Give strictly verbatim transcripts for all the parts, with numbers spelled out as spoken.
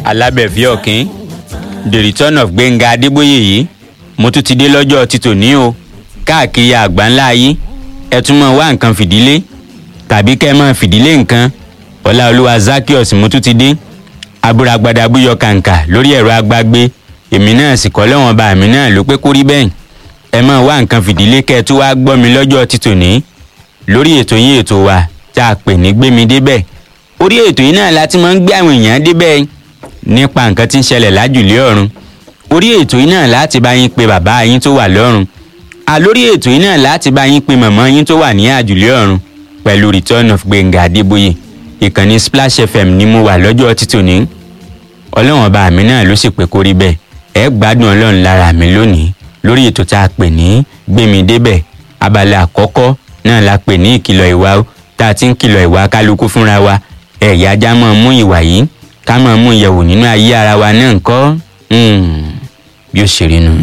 alábẹ̀fẹ́ ọ̀kín the return of Gbẹ́ngà Adébóyè yìí mo tún ti dé lọ́jọ́ ti tòní o káàkiri àgbáńlá ayé ẹ tún mọ̀ wá nǹkan fìdílé tàbí kẹ́ mọ̀ fìdílé nǹkan Ọláolúwa Zaccheaus mo tún ti dé abúragbada búyọ kàǹkà lórí ẹ̀rọ agbágbé èmi náà sì kọ́ lọ́wọ́n bá mi náà ló pé kó rí bẹ́ẹ̀ ẹ mọ̀ wá nǹkan fìdílé kẹ́ tún wá gbọ́ mi lọ́jọ́ ti tòní lórí ètò yín ètò wa tá a pè ní gbé mi débẹ̀ orí ètò yìí náà láti máa ń gbé àwọn èèyàn débẹ̀ nípa nǹkan tí ń ṣẹlẹ̀ lájùlé ọ̀run orí ètò yìí náà láti bá yín pe bàbá yín tó wà lọ́run àlórí ètò yìí náà láti bá yín pe màmá yín tó wà ní àjùlé ọ̀run pẹ̀lú return of Gbẹ́ngà Adébóyè ìkànnì Splash F M ni mo wà lọ́jọ́ títòní ọlọ́run ọba mi náà ló sì pé kó rí bẹ́ẹ̀ ẹ gbádùn ọlọ́run lára mi lónìí lórí ètò tá a pè ní gbé mi débẹ̀ abala àkọ́kọ́ náà la pè ní ìkìlọ̀ ìwà tá a ti ń kìlọ̀ ìwà kálukú fúnra wa ẹ̀yà ajá máa mú ìwà yìí ká máa mú ìyẹ̀wò nínú ayé ara wa náà ńkọ́ bí ó ṣe rí nu.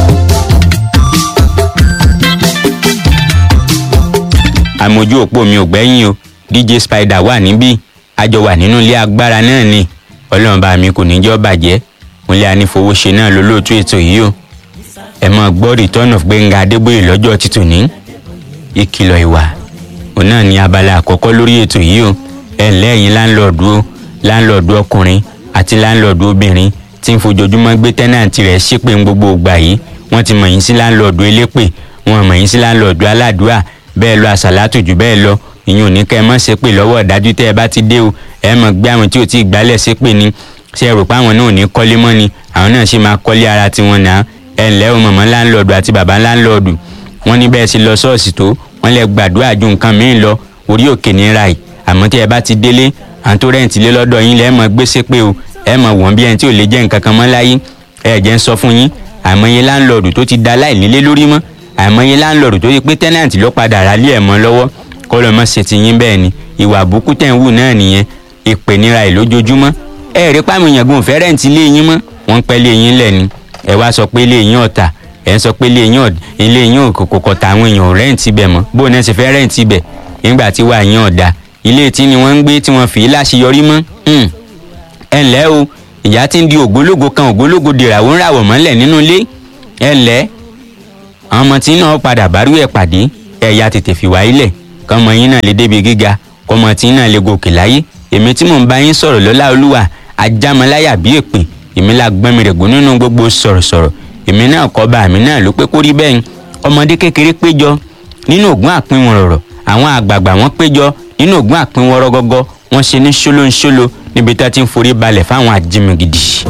àmójú òpó mi ò gbẹ́yìn o D J Spider wà níbí àjọ wà nínú ilé agbára náà ni ọlọ́run bá mi kò ní jọ́ bàjẹ́ múlẹ̀ anífowóṣe náà lólóòtú ètò yìí o ẹ máa gbọ́ return of Gbẹ́ngà Adébóyè lọ́jọ́ títòní ìkìlọ̀ ìwà òun náà ní abala àkọ́kọ́ lórí ètò yìí o ẹ ǹlẹ́ ẹ̀yin láńlọ́ọ̀dù o láńlọ́ọ̀dù ọkùnrin àti láńlọ́ọ̀dù obìnrin tí ń fojoojúmọ́ gbé tẹ́nàntì rẹ̀ ṣépè ń gbogbo ìgbà yìí wọ́n ti mọ̀ yín sí láńlọ́ọ̀dù elépè wọ́n mọ̀ yín sí láńlọ́ọ̀dù aládùúà bẹ́ẹ̀ lọ àsàlátù jù bẹ́ẹ̀ lọ ìyẹn ò ní kẹ́ ẹ mọ́ ṣépè lọ́wọ́ ọ̀dájú tẹ́ ẹ bá ti dé o ẹ mọ̀ gbé àwọn tí ò tí ì gbálẹ̀ ṣépè ni ṣe rò pé àwọn náà ò ní kọ́lé mọ́ ni àwọn náà ṣì máa kọ́lé ara tiwọn náà ẹ ǹlẹ́ o mọ̀mọ́ láńlọ́ọ̀dù àti bàbá láńlọ́ọ̀dù wọ́n ní bẹ́ẹ̀ sì lọ ṣọ́ọ̀ṣì tó wọ́n lè gbàdúrà ju nǹkan míì lọ orí òkè ní ra yìí àmọ́ tí ẹ bá ti délé àwọn tó rẹ́ǹtì lé lọ́dọ̀ yín lẹ́ẹ̀ mọ̀ gbé ṣépè o ẹ mọ̀ wọ́n bí ẹni tí ò lè jẹ́ nǹkan kan mọ́ láyé ẹ jẹ́ ń sọ fún yín àmọ́yé láńlọ́ọ̀dù tó ti da láìnílé lórí mọ́ àmọ́yé láńlọ́ọ̀dù tó ti pé tẹ́nàntì ló padà rà lé ẹ̀ mọ́ lọ́wọ́ kọ́ lọ́ mọ́ ṣe ti yín bẹ́ẹ̀ ni ìwà àbùkù tẹ̀ ń wù náà nìyẹn ìpènira ìlójoojúmọ́ ẹ rí pàmò èèyàn gùn fẹ́ rẹ́ǹtì lé yín mọ́ wọ́n ń pẹ́ lé yín lẹ̀ ni ẹ wá sọ pé lé yín ọ̀tà ẹ ń sọ pé lé yín ilé yín kò kọ̀tà àwọn èèyàn rẹ́ǹtì bẹ̀ mọ́ bó náà ṣe fẹ́ rẹ́ǹtì bẹ̀ nígbà tí wà yín ọ̀dà ilé tí ni wọ́n ń gbé tí wọ́n fi láṣeyọrí mọ́ ẹ ǹlẹ́ o ìyá tí ń di ògbólógo kan ògbólógo dìràwó ń ràwọ̀ mọ́lẹ̀ nínú ilé ẹ ǹlẹ́ àwọn ọmọ tí náà padà bárú ẹ̀ pàdé ẹ̀yà tètè fìwà ilẹ̀ kọ́mọ yín náà lè débi gíga kọ́mọ tí náà lè gòkè láyé èmi tí mò ń bá yín sọ̀rọ̀ lọ́láolúwa ajámọláyà bí èpè èmi la gbọ́n mi rẹ̀ gùn nínú gbogbo sọ̀rọ̀sọ̀rọ̀ èmi náà kọ́ bá mi náà ló pé kó rí bẹ́ẹ̀ ọmọdé kékeré péjọ nínú ògùn àpínwọ̀rọ̀ àwọn àgbààgbà wọn péjọ nínú ògùn àpínwọ̀rọ̀ gọ́gọ́ wọ́n ṣe ní ṣólóńṣóló níbi tá ti ń forí balẹ̀ fáwọn ajímigidi.